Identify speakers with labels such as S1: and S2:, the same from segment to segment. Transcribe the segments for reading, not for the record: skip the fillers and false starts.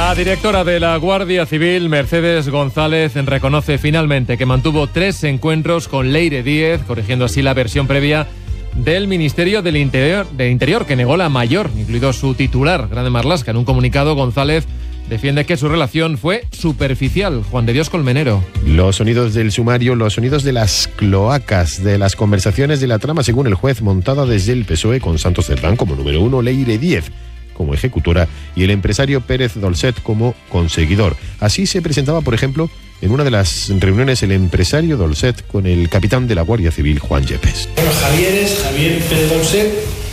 S1: La directora de la Guardia Civil, Mercedes González, reconoce finalmente que mantuvo 3 encuentros con Leire Díez, corrigiendo así la versión previa del Ministerio del Interior, que negó la mayor, incluido su titular, Grande Marlaska. En un comunicado, González defiende que su relación fue superficial. Juan de Dios Colmenero.
S2: Los sonidos del sumario, los sonidos de las cloacas, de las conversaciones de la trama, según el juez, montada desde el PSOE con Santos Cerdán como número 1, Leire Díez como ejecutora y el empresario Pérez Dolcet como conseguidor. Así se presentaba, por ejemplo, en una de las reuniones el empresario Dolcet con el capitán de la Guardia Civil, Juan Yepes.
S3: Bueno, Javier Pérez Dolcet.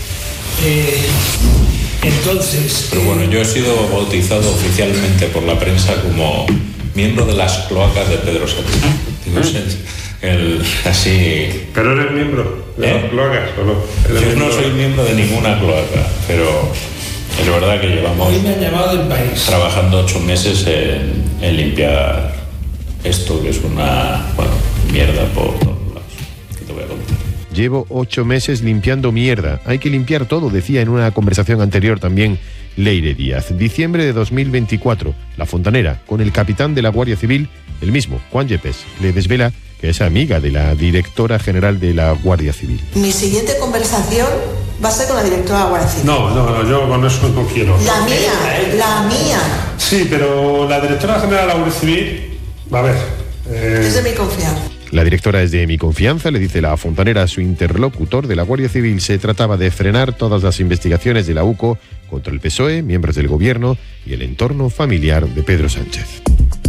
S3: Entonces...
S4: Pero bueno, yo he sido bautizado oficialmente por la prensa como miembro de las cloacas de Pedro Sánchez. Así...
S5: ¿Pero eres miembro de las cloacas o no?
S4: Yo no soy miembro de ninguna cloaca, pero es verdad que llevamos
S3: hoy me han llamado del país
S4: trabajando 8 meses en limpiar esto, que es una mierda por todos lados. ¿Qué te voy a contar?
S2: Llevo 8 meses limpiando mierda. Hay que limpiar todo, decía en una conversación anterior también Leire Díez. Diciembre de 2024, La Fontanera, con el capitán de la Guardia Civil, el mismo, Juan Yepes, le desvela que es amiga de la directora general de la Guardia Civil.
S6: Mi siguiente conversación va a ser con la directora de la Guardia Civil.
S5: No, yo con eso no quiero.
S6: La mía.
S5: Sí, pero la directora general de la Guardia Civil, a ver...
S6: Es de mi confianza.
S2: La directora es de mi confianza, le dice La Fontanera a su interlocutor de la Guardia Civil. Se trataba de frenar todas las investigaciones de la UCO contra el PSOE, miembros del gobierno y el entorno familiar de Pedro Sánchez.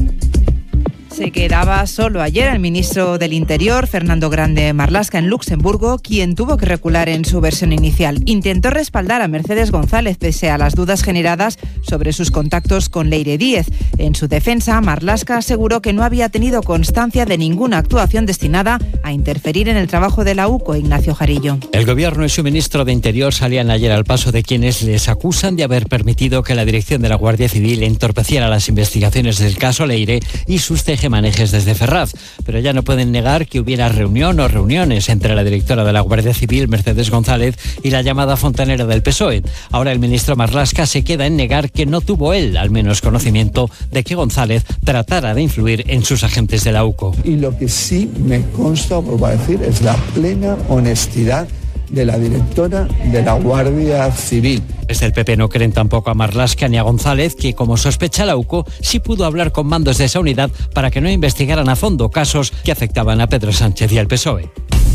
S7: Se quedaba solo ayer el ministro del Interior, Fernando Grande Marlaska, en Luxemburgo, quien tuvo que recular en su versión inicial. Intentó respaldar a Mercedes González pese a las dudas generadas sobre sus contactos con Leire Díez. En su defensa, Marlaska aseguró que no había tenido constancia de ninguna actuación destinada a interferir en el trabajo de la UCO, Ignacio Jarillo.
S8: El gobierno y su ministro de Interior salían ayer al paso de quienes les acusan de haber permitido que la dirección de la Guardia Civil entorpeciera las investigaciones del caso Leire y sus tejemanejes desde Ferraz, pero ya no pueden negar que hubiera reunión o reuniones entre la directora de la Guardia Civil, Mercedes González, y la llamada fontanera del PSOE. Ahora el ministro Marlaska se queda en negar que no tuvo él, al menos, conocimiento de que González tratara de influir en sus agentes de la UCO.
S9: Y lo que sí me consta, por decir, es la plena honestidad de la directora de la Guardia Civil.
S8: Desde el PP no creen tampoco a Marlaska ni a González, que, como sospecha la UCO, sí pudo hablar con mandos de esa unidad para que no investigaran a fondo casos que afectaban a Pedro Sánchez y al PSOE.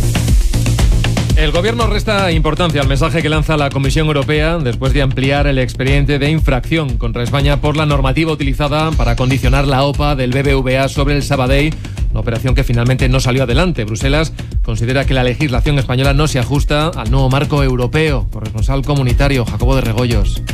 S1: El gobierno resta importancia al mensaje que lanza la Comisión Europea después de ampliar el expediente de infracción contra España por la normativa utilizada para condicionar la OPA del BBVA sobre el Sabadell, una operación que finalmente no salió adelante. Bruselas considera que la legislación española no se ajusta al nuevo marco europeo. Corresponsal comunitario, Jacobo de Regoyos.